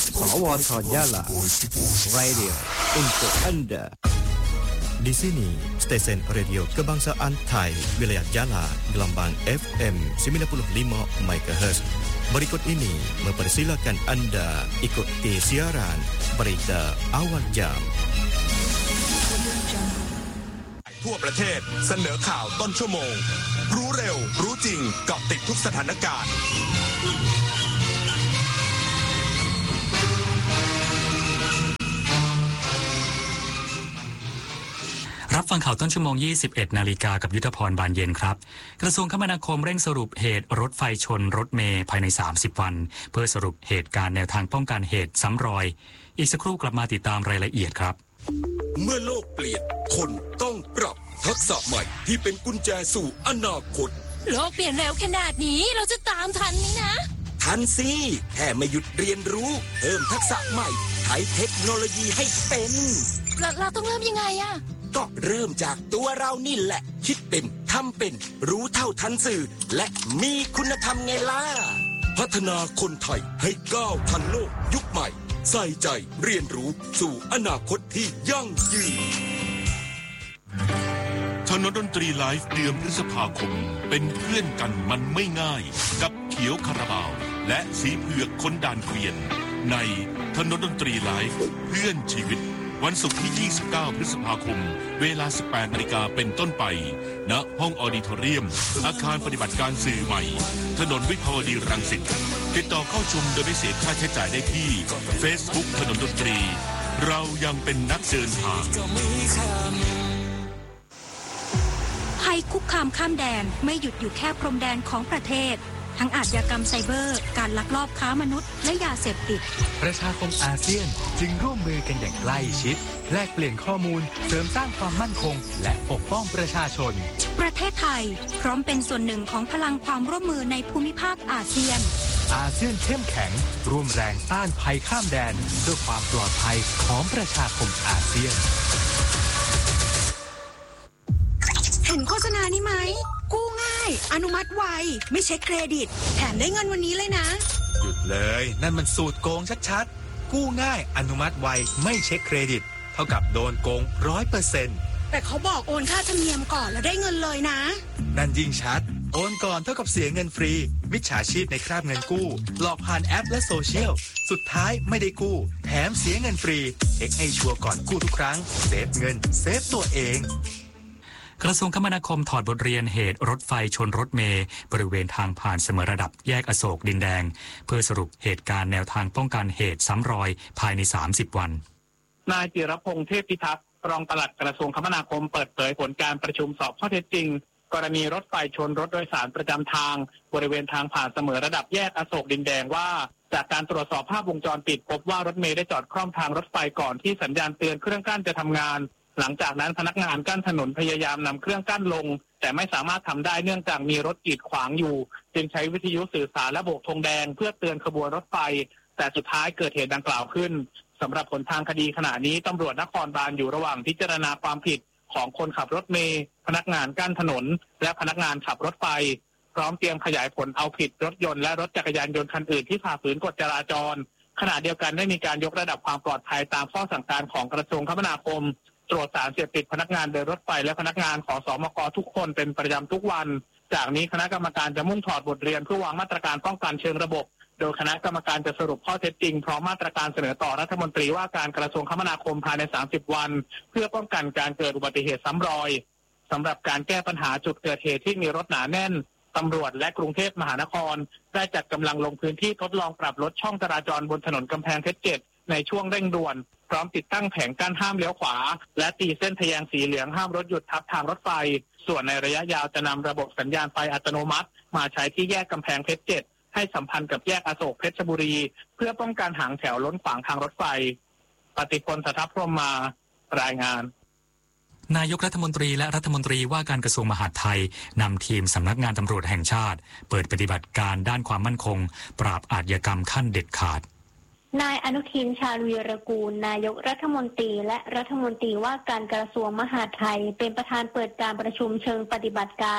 Sawata Jala Radio untuk Anda. Di sini, stesen radio kebangsaan Thai, wilayah Jala, gelombang FM 95 MHz. Berikut ini mempersilakan Anda ikuti siaran berita awal jam. ทั่วประเทศเสนอข่าวต้นชั่วโมงรู้เร็วรู้จริงเกาะติดทุกสถานการณ์รับฟังข่าวต้นชั่วโมง 21 นาฬิกากับยุทธพรบานเย็นครับกระทรวงคมนาคมเร่งสรุปเหตุรถไฟชนรถเมล์ภายใน30วันเพื่อสรุปเหตุการณ์แนวทางป้องกันเหตุซ้ำรอยอีกสักครู่กลับมาติดตามรายละเอียดครับเมื่อโลกเปลี่ยนคนต้องปรับทักษะใหม่ที่เป็นกุญแจสู่อนาคตโลกเปลี่ยนเร็วขนาดนี้เราจะตามทันไหมนะทันสิแค่ไม่หยุดเรียนรู้เพิ่มทักษะใหม่ใช้เทคโนโลยีให้เป็นเราต้องเริ่มยังไงอะก็เริ่มจากตัวเรานี่แหละคิดเป็นทำเป็นรู้เท่าทันสื่อและมีคุณธรรมไงล่ะพัฒนาคนไทยให้ก้าวทันโลกยุคใหม่ใส่ใจเรียนรู้สู่อนาคตที่ยั่งยืนถนนดนตรีไลฟ์เดือนพฤษภาคมเป็นเพื่อนกันมันไม่ง่ายกับเขียวคาราบาวและสีเผือกคนด่านเกวียนในถนนดนตรีไลฟ์เพื่อนชีวิตวันศุกร์ที่ 29 พฤษภาคมเวลา 18 นาฬิกาเป็นต้นไปณห้องออดิทอเรียมอาคารปฏิบัติการสื่อใหม่ถนนวิภาวดีรังสิตติดต่อเข้าชมโดยไม่เสียค่าใช้จ่ายได้ที่ Facebook ถนนดนตรีเรายังเป็นนักเดินทางภัยคุกคามข้ามแดนไม่หยุดอยู่แค่พรมแดนของประเทศทั้งอาชญากรรมไซเบอร์การลักลอบค้ามนุษย์และยาเสพติดประชาคมอาเซียนจึงร่วมมือกันอย่างใกล้ชิดแลกเปลี่ยนข้อมูลเสริมสร้างความมั่นคงและปกป้องประชาชนประเทศไทยพร้อมเป็นส่วนหนึ่งของพลังความร่วมมือในภูมิภาคอาเซียนอาเซียนเข้มแข็งร่วมแรงต้านภัยข้ามแดนเพื่อความปลอดภัยของประชาคมอาเซียนเห็นโฆษณานี้ไหมกู้ง่ายอนุมัติไวไม่เช็คเครดิตแถมได้เงินวันนี้เลยนะหยุดเลยนั่นมันสูตรโกงชัดๆกู้ง่ายอนุมัติไวไม่เช็คเครดิตเท่ากับโดนโกง 100% แต่เขาบอกโอนค่าธรรมเนียมก่อนแล้วได้เงินเลยนะนั่นยิ่งชัดโอนก่อนเท่ากับเสียเงินฟรีมิจฉาชีพในคราบเงินกู้หลอกผ่านแอปและโซเชียลสุดท้ายไม่ได้กู้แถมเสียเงินฟรีเช็คให้ชัวร์ก่อนกู้ทุกครั้งเซฟเงินเซฟตัวเองกระทรวงคมนาคมถอดบทเรียนเหตุรถไฟชนรถเมล์บริเวณทางผ่านเสมอระดับแยกอโศกดินแดงเพื่อสรุปเหตุการณ์แนวทางป้องกันเหตุซ้ำรอยภายใน30วันนายจิรพงษ์เทพพิทักษ์รองปลัดกระทรวงคมนาคมเปิดเผยผลการประชุมสอบข้อเท็จจริงกรณีรถไฟชนรถโดยสารประจำทางบริเวณทางผ่านเสมอระดับแยกอโศกดินแดงว่าจากการตรวจสอบภาพวงจรปิดพบว่ารถเมล์ได้จอดคล่อมทางรถไฟก่อนที่สัญญาณเตือนเครื่องกั้นจะทำงานหลังจากนั้นพนักงานกั้นถนนพยายามนำเครื่องกั้นลงแต่ไม่สามารถทำได้เนื่องจากมีรถกีดขวางอยู่จึงใช้วิทยุสื่อสารและโบกธงแดงเพื่อเตือนขบวนรถไฟแต่สุดท้ายเกิดเหตุดังกล่าวขึ้นสำหรับผลทางคดีขณะนี้ตำรวจนครบาลอยู่ระหว่างพิจารณาความผิดของคนขับรถเมล์พนักงานกั้นถนนและพนักงานขับรถไฟพร้อมเตรียมขยายผลเอาผิดรถยนต์และรถจักรยานยนต์คันอื่นที่ฝ่าฝืนกฎจราจรขณะเดียวกันได้มีการยกระดับความปลอดภัยตามข้อสั่งการของกระทรวงคมนาคมตรวจสารเสพติดพนักงานเดินรถไฟและพนักงานของสมก.ทุกคนเป็นประจำทุกวันจากนี้คณะกรรมการจะมุ่งถอดบทเรียนเพื่อวางมาตรการป้องกันเชิงระบบโดยคณะกรรมการจะสรุปข้อเท็จจริงพร้อมมาตรการเสนอต่อรัฐมนตรีว่าการกระทรวงคมนาคมภายใน30วันเพื่อป้องกันการเกิดอุบัติเหตุซ้ำรอยสำหรับการแก้ปัญหาจุดเกิดเหตุที่มีรถหนาแน่นตำรวจและกรุงเทพมหานครได้จัดกำลังลงพื้นที่ทดลองปรับลดช่องจราจรบนถนนกำแพงเพชร 7ในช่วงเร่งด่วนพร้อมติดตั้งแผงกั้นห้ามเลี้ยวขวาและตีเส้นทะแยงสีเหลืองห้ามรถหยุดทับทางรถไฟส่วนในระยะยาวจะนำระบบสัญญาณไฟอัตโนมัติมาใช้ที่แยกกำแพงเพชร 7ให้สัมพันธ์กับแยกอโศกเพชรบุรีเพื่อป้องกันหางแถวล้นขวางทางรถไฟปฏิพล สัทธพรหมมารายงานนายกรัฐมนตรีและรัฐมนตรีว่าการกระทรวงมหาดไทยนำทีมสำนักงานตำรวจแห่งชาติเปิดปฏิบัติการด้านความมั่นคงปราบอาชญากรรมขั้นเด็ดขาดนายอนุทินชาญวีรกูลนายกรัฐมนตรีและรัฐมนตรีว่าการกระทรวงมหาดไทยเป็นประธานเปิดการประชุมเชิงปฏิบัติการ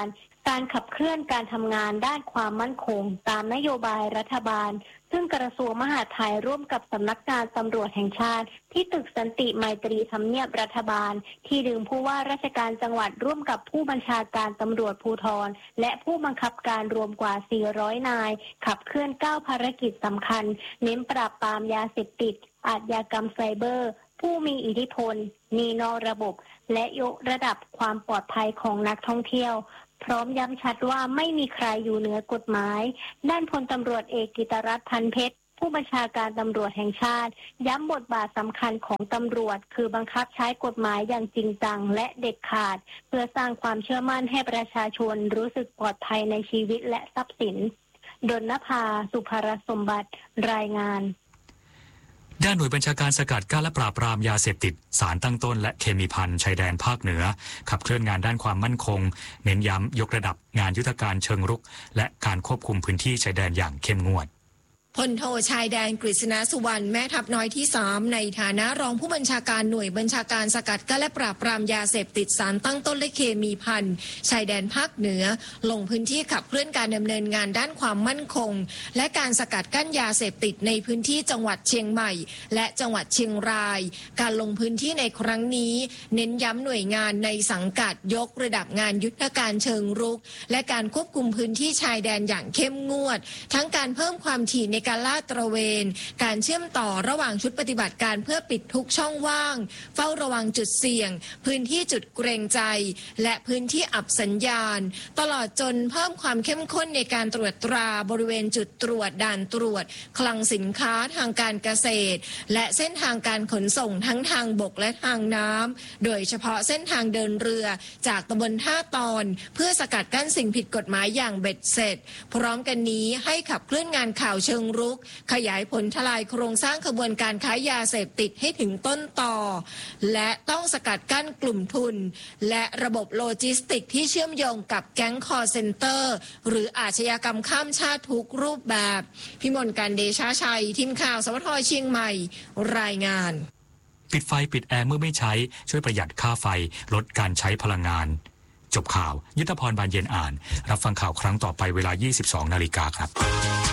การขับเคลื่อนการทำงานด้านความมั่นคงตามนโยบายรัฐบาลซึ่งกระทรวงมหาดไทยร่วมกับสำนักงานตำรวจแห่งชาติที่ตึกสันติไมตรีทำเนียบรัฐบาลที่ดึงผู้ว่าราชการจังหวัดร่วมกับผู้บัญชาการตำรวจภูธรและผู้บังคับการรวมกว่า400นายขับเคลื่อน9ภารกิจสำคัญเน้นปราบปรามยาเสพติดอาชญากรรมไซเบอร์ผู้มีอิทธิพลหนี้นอกระบบและยกระดับความปลอดภัยของนักท่องเที่ยวพร้อมย้ำชัดว่าไม่มีใครอยู่เหนือกฎหมายด้านพลตำรวจเอกกิตรัตน์ พันเพชรผู้บัญชาการตำรวจแห่งชาติย้ำบทบาทสำคัญของตำรวจคือบังคับใช้กฎหมายอย่างจริงจังและเด็ดขาดเพื่อสร้างความเชื่อมั่นให้ประชาชนรู้สึกปลอดภัยในชีวิตและทรัพย์สินดลนภา สุภรสมบัติรายงานด้านหน่วยบัญชาการสกัดกั้นและปราบปรามยาเสพติดสารตั้งต้นและเคมีภัณฑ์ชายแดนภาคเหนือขับเคลื่อนงานด้านความมั่นคงเน้นย้ำยกระดับงานยุทธการเชิงรุกและการควบคุมพื้นที่ชายแดนอย่างเข้มงวดพลโทชายแดนกฤษณสุวรรณแม่ทัพน้อยที่3ในฐานะรองผู้บัญชาการหน่วยบัญชาการสกัดกั้นและปราบปรามยาเสพติดสารตั้งต้นและเคมีภัณฑ์ชายแดนภาคเหนือลงพื้นที่ขับเคลื่อนการดำเนินงานด้านความมั่นคงและการสกัดกั้นยาเสพติดในพื้นที่จังหวัดเชียงใหม่และจังหวัดเชียงรายการลงพื้นที่ในครั้งนี้เน้นย้ำหน่วยงานในสังกัดยกระดับงานยุทธการเชิงรุกและการควบคุมพื้นที่ชายแดนอย่างเข้มงวดทั้งการเพิ่มความถี่ในการลาดตระเวนการเชื่อมต่อระหว่างชุดปฏิบัติการเพื่อปิดทุกช่องว่างเฝ้าระวังจุดเสี่ยงพื้นที่จุดเกรงใจและพื้นที่อับสัญญาณตลอดจนเพิ่มความเข้มข้นในการตรวจตราบริเวณจุดตรวจด่านตรวจคลังสินค้าทางการเกษตรและเส้นทางการขนส่งทั้งทางบกและทางน้ำโดยเฉพาะเส้นทางเดินเรือจากตำบลท่าตอนเพื่อสกัดกั้นสิ่งผิดกฎหมายอย่างเบ็ดเสร็จพร้อมกันนี้ให้ขับเคลื่อนงานข่าวเชิงรุกขยายผลทลายโครงสร้างขบวนการค้ายาเสพติดให้ถึงต้นตอและต้องสกัดกั้นกลุ่มทุนและระบบโลจิสติกที่เชื่อมโยงกับแก๊งคอลเซ็นเตอร์หรืออาชญากรรมข้ามชาติทุกรูปแบบพิมลการเดชาชัยทีมข่าวสวทเชียงใหม่รายงานปิดไฟปิดแอร์เมื่อไม่ใช้ช่วยประหยัดค่าไฟลดการใช้พลังงานจบข่าวยุทธพรบานเย็นอ่านรับฟังข่าวครั้งต่อไปเวลา 22 นาฬิกาครับ